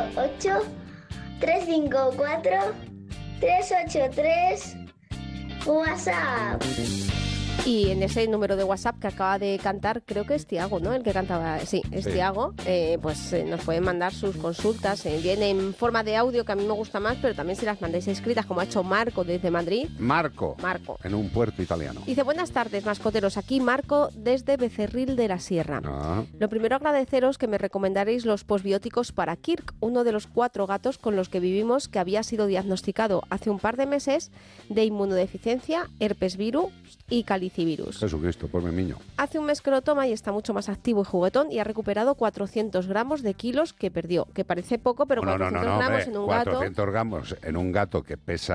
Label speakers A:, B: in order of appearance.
A: 383 WhatsApp.
B: Y en ese número de WhatsApp que acaba de cantar, creo que es Tiago, ¿no? El que cantaba, sí, es Tiago. Nos pueden mandar sus consultas. Viene en forma de audio, que a mí me gusta más, pero también si las mandáis escritas, como ha hecho Marco desde Madrid.
C: Marco. En un puerto italiano.
B: Dice, buenas tardes, mascoteros. Aquí Marco desde Becerril de la Sierra. Lo primero, agradeceros que me recomendaréis los posbióticos para Kirk, uno de los 4 gatos con los que vivimos, que había sido diagnosticado hace un par de meses de inmunodeficiencia, herpes virus y calicivirus.
C: Jesucristo, por mi niño.
B: Hace un mes que lo toma y está mucho más activo y juguetón y ha recuperado 400 gramos de kilos que perdió, que parece poco, pero 400 gramos en un gato...
C: 400 gramos en un gato que pesa